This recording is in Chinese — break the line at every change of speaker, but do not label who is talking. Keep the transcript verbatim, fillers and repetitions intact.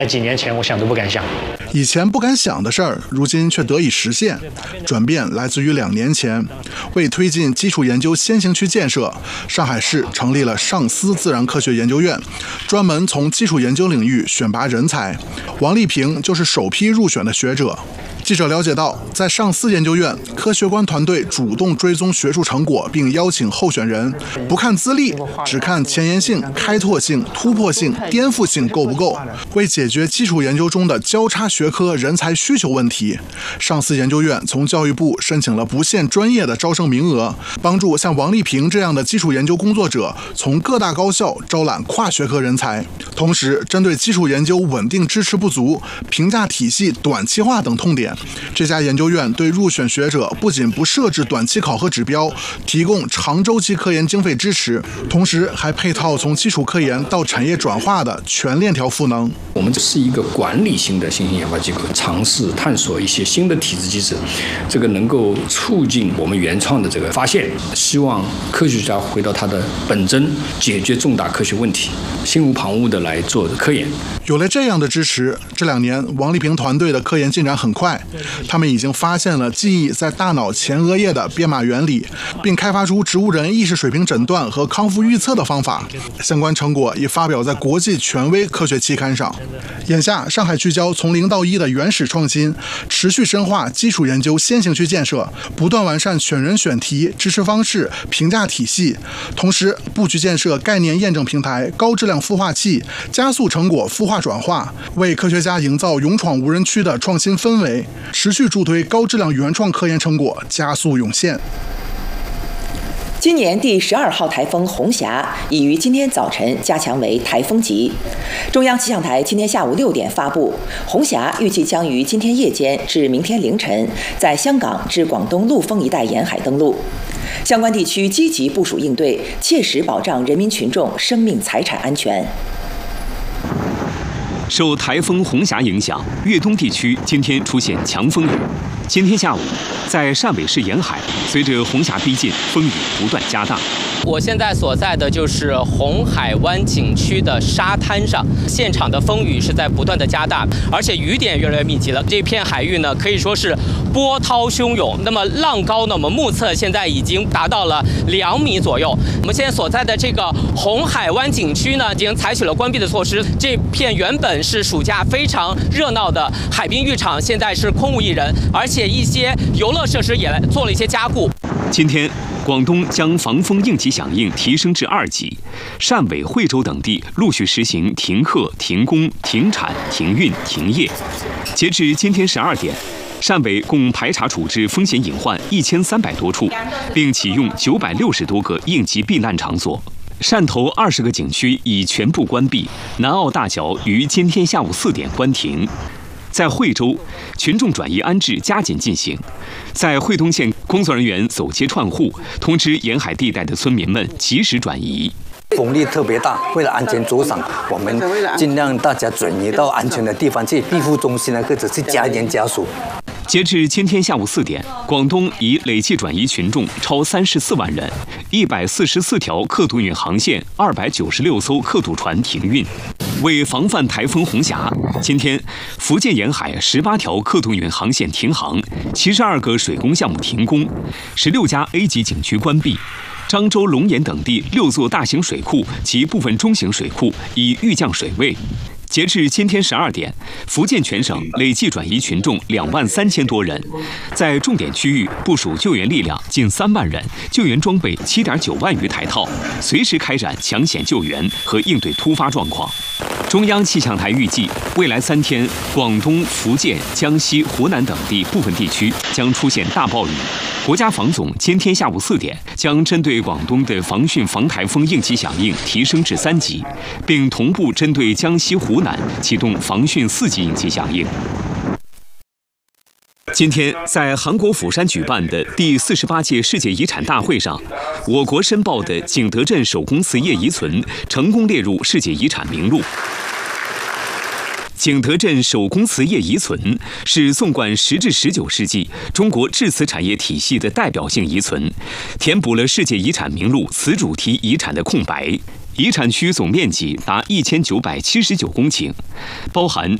几年前我想都不敢想，
以前不敢想的事儿，如今却得以实现。转变来自于两年前，为推进基础研究先行区建设，上海市成立了上思自然科学研究院，专门从基础研究领域选拔人才。王丽萍就是首批入选的学者。记者了解到，在上思研究院，科学官团队主动追踪学术成果，并邀请候选人，不看资历，只看前沿性、开拓性、突破性、颠覆性够不够。为解决基础研究中的交叉学科人才需求问题，上思研究院从教育部申请了不限专业的招生名额，帮助像王丽萍这样的基础研究工作者从各大高校招揽跨学科人才。同时，针对基础研究稳定支持不足、评价体系短期化等痛点，这家研究院对入选学者不仅不设置短期考核指标，提供长周期科研经费支持，同时还配套从基础科研到产业转化的全链条赋能。
我们是一个管理性的新型研发机构，尝试探索一些新的体制机制，这个能够促进我们原创的这个发现，希望科学家回到他的本真，解决重大科学问题，心无旁骛的来做科研。
有了这样的支持，这两年王丽萍团队的科研进展很快，他们已经发现了记忆在大脑前额叶的编码原理，并开发出植物人意识水平诊断和康复预测的方法，相关成果已发表在国际权威科学期刊上。眼下，上海聚焦从零到一的原始创新，持续深化基础研究先行区建设，不断完善选人选题、支持方式、评价体系，同时布局建设概念验证平台、高质量孵化器，加速成果孵化转化，为科学家营造勇闯无人区的创新氛围，持续助推高质量原创科研成果加速涌现。
今年第十二号台风红霞已于今天早晨加强为台风级。中央气象台今天下午六点发布，红霞预计将于今天夜间至明天凌晨在香港至广东陆丰一带沿海登陆，相关地区积极部署应对，切实保障人民群众生命财产安全。
受台风红霞影响，粤东地区今天出现强风雨。今天下午，在汕尾市沿海，随着红霞逼近，风雨不断加大。
我现在所在的就是红海湾景区的沙滩上，现场的风雨是在不断的加大，而且雨点越来越密集了。这片海域呢，可以说是波涛汹涌。那么浪高呢，我们目测现在已经达到了两米左右。我们现在所在的这个红海湾景区呢，已经采取了关闭的措施。这片原本是暑假非常热闹的海滨浴场，现在是空无一人，而且一些游乐设施也来做了一些加固。
今天，广东将防风应急响应提升至二级，汕尾、惠州等地陆续实行停课、停工、停产、停运、停业。截至今天十二点，汕尾共排查处置风险隐患一千三百多处，并启用九百六十多个应急避难场所。汕头二十个景区已全部关闭，南澳大桥于今天下午四点关停。在惠州，群众转移安置加紧进行。在惠东县，工作人员走街串户，通知沿海地带的村民们及时转移。
风力特别大，为了安全着想，我们尽量大家转移到安全的地方去，庇护中心呢，或者是家人家属。
截至今天下午四点，广东已累计转移群众超三十四万人，一百四十四条客渡运航线，二百九十六艘客渡船停运。为防范台风红霞，今天福建沿海十八条客渡运航线停航，七十二个水工项目停工，十六家 A 级景区关闭。漳州、龙岩等地六座大型水库及部分中型水库已预降水位。截至今天十二点，福建全省累计转移群众两万三千多人，在重点区域部署救援力量近三万人，救援装备七点九万余台套，随时开展抢险救援和应对突发状况。中央气象台预计，未来三天，广东、福建、江西、湖南等地部分地区将出现大暴雨。国家防总今天下午四点将针对广东的防汛防台风应急响应提升至三级，并同步针对江西、湖南启动防汛四级应急响应。今天，在韩国釜山举办的第四十八届世界遗产大会上，我国申报的景德镇手工瓷业遗存成功列入世界遗产名录。景德镇手工瓷业遗存是纵贯十至十九世纪中国制瓷产业体系的代表性遗存，填补了世界遗产名录瓷主题遗产的空白。 遗产区总面积达一千九百七十九公顷，包含